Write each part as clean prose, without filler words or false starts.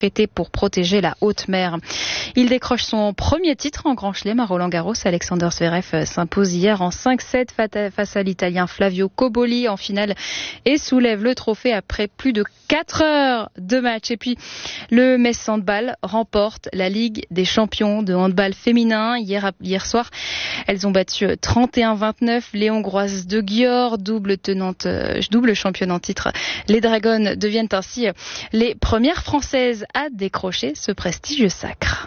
été pour protéger la haute mer. Il décroche son premier titre en Grand Chelem à Roland-Garros. Alexander Zverev s'impose hier en 5-7 face à l'Italien Flavio Cobolli en finale et soulève le trophée après plus de 4 heures de match. Et puis le Metz Handball remporte la Ligue des champions de handball féminin. Hier soir, elles ont battu 31-29 les Hongroises de Győr, double championne en titre. Les Dragons deviennent ainsi les premières Françaises à décrocher ce prestigieux sacre.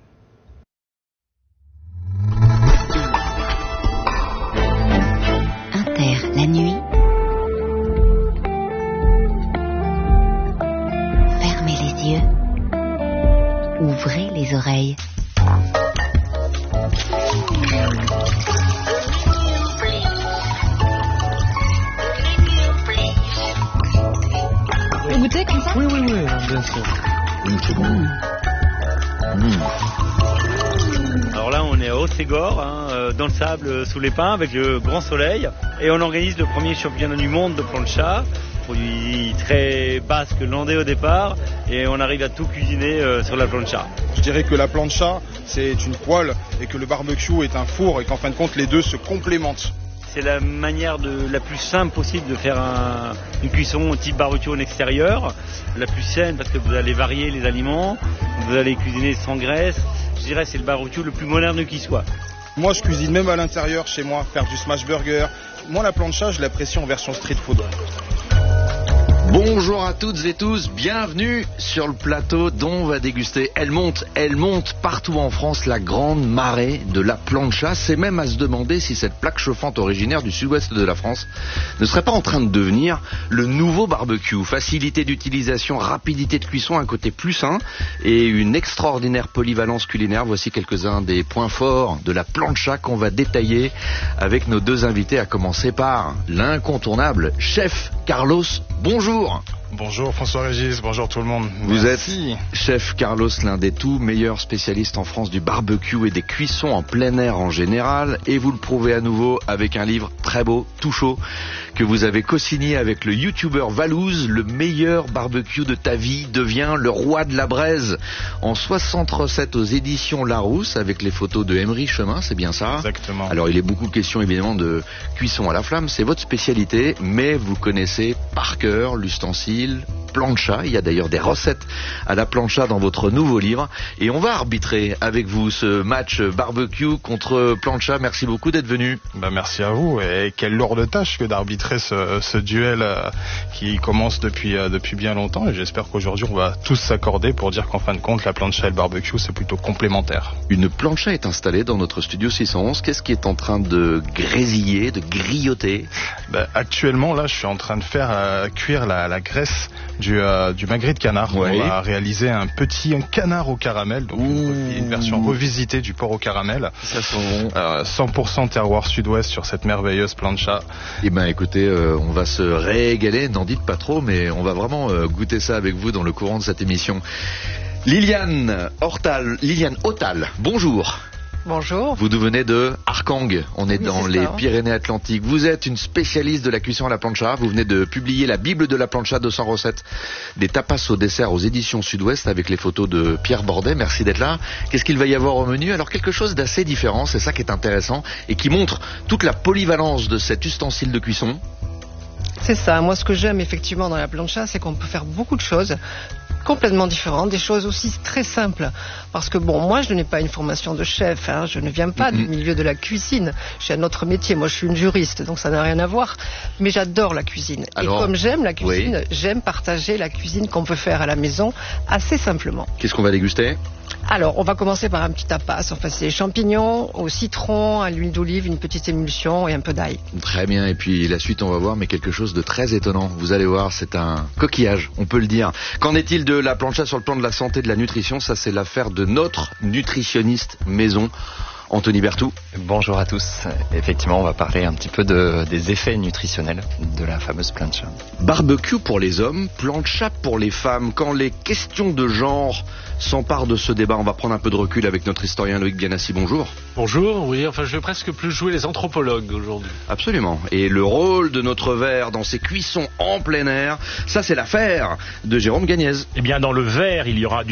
Inter, la nuit. Fermez les yeux. Ouvrez les oreilles. Vous goûtez comme ça ? Oui, bien sûr. C'est bon. Alors là, on est à Haute-Ségor, dans le sable, sous les pins, avec le grand soleil. Et on organise le premier championnat du monde de plancha, produit très basque landais au départ. Et on arrive à tout cuisiner sur la plancha. Je dirais que la plancha, c'est une poêle et que le barbecue est un four et qu'en fin de compte, les deux se complémentent. C'est la manière la plus simple possible de faire une cuisson type barbecue en extérieur. La plus saine parce que vous allez varier les aliments, vous allez cuisiner sans graisse. Je dirais que c'est le barbecue le plus moderne qui soit. Moi, je cuisine même à l'intérieur chez moi, faire du smash burger. Moi, la plancha, je l'apprécie en version street food. Bonjour à toutes et tous, bienvenue sur le plateau dont on va déguster. Elle monte partout en France, la grande marée de la plancha. C'est même à se demander si cette plaque chauffante originaire du sud-ouest de la France ne serait pas en train de devenir le nouveau barbecue. Facilité d'utilisation, rapidité de cuisson, un côté plus sain et une extraordinaire polyvalence culinaire. Voici quelques-uns des points forts de la plancha qu'on va détailler avec nos deux invités, à commencer par l'incontournable chef Carlos. Bonjour. Bonjour François-Régis, bonjour tout le monde. Vous êtes chef Carlos, l'un des tout meilleurs spécialistes en France du barbecue et des cuissons en plein air en général, et vous le prouvez à nouveau avec un livre très beau, tout chaud, que vous avez co-signé avec le youtubeur Valouz. Le meilleur barbecue de ta vie devient le roi de la braise, en 60 recettes aux éditions Larousse, avec les photos de Emery Chemin, c'est bien ça? Exactement. Alors il est beaucoup question évidemment de cuisson à la flamme, c'est votre spécialité, mais vous connaissez par cœur l'ustensile plancha. Il y a d'ailleurs des recettes à la plancha dans votre nouveau livre, et on va arbitrer avec vous ce match barbecue contre plancha. Merci beaucoup d'être venu. Merci à vous, et quelle lourde tâche que d'arbitrer ce duel qui commence depuis bien longtemps, et j'espère qu'aujourd'hui on va tous s'accorder pour dire qu'en fin de compte la plancha et le barbecue c'est plutôt complémentaire. Une plancha est installée dans notre studio 611. Qu'est-ce qui est en train de grésiller, de grioter? Actuellement là je suis en train de faire cuire la graisse du magret de canard. Ouais. On va réaliser un canard au caramel, donc une version revisitée du porc au caramel. Ça sent bon. 100% terroir sud-ouest sur cette merveilleuse plancha. Eh ben écoutez, on va se régaler, n'en dites pas trop, mais on va vraiment goûter ça avec vous dans le courant de cette émission. Liliane Autal, bonjour. Bonjour. Vous nous venez de Arcang, on est dans les Pyrénées-Atlantiques. Vous êtes une spécialiste de la cuisson à la plancha. Vous venez de publier la Bible de la plancha, 200 recettes, des tapas au dessert aux éditions Sud-Ouest, avec les photos de Pierre Bordet. Merci d'être là. Qu'est-ce qu'il va y avoir au menu? Alors quelque chose d'assez différent, c'est ça qui est intéressant et qui montre toute la polyvalence de cet ustensile de cuisson. C'est ça. Moi, ce que j'aime effectivement dans la plancha, c'est qu'on peut faire beaucoup de choses complètement différentes, des choses aussi très simples. Parce que moi je n'ai pas une formation de chef, je ne viens pas du milieu de la cuisine. J'ai un autre métier, moi je suis une juriste, donc ça n'a rien à voir. Mais j'adore la cuisine. Alors, et comme j'aime la cuisine, j'aime partager la cuisine qu'on peut faire à la maison assez simplement. Qu'est-ce qu'on va déguster? Alors, on va commencer par un petit tapas. Enfin, c'est les champignons au citron, à l'huile d'olive, une petite émulsion et un peu d'ail. Très bien. Et puis la suite, on va voir, mais quelque chose de très étonnant. Vous allez voir, c'est un coquillage, on peut le dire. Qu'en est-il de la plancha sur le plan de la santé, de la nutrition? Ça, c'est l'affaire de notre nutritionniste maison. Anthony Berthoud. Bonjour à tous. Effectivement, on va parler un petit peu des effets nutritionnels de la fameuse plancha. Barbecue pour les hommes, plancha pour les femmes. Quand les questions de genre s'emparent de ce débat, on va prendre un peu de recul avec notre historien Loïc Bianassi. Bonjour. Bonjour, oui, enfin je vais presque plus jouer les anthropologues aujourd'hui. Absolument. Et le rôle de notre verre dans ces cuissons en plein air, ça c'est l'affaire de Jérôme Gagnez. Eh bien dans le verre, il y aura du